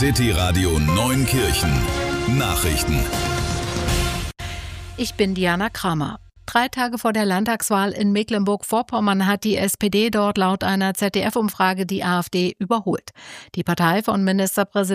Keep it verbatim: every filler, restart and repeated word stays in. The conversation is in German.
City Radio Neunkirchen. Nachrichten. Ich bin Diana Kramer. Drei Tage vor der Landtagswahl in Mecklenburg-Vorpommern hat die S P D dort laut einer Z D F-Umfrage die AfD überholt. Die Partei von Ministerpräsident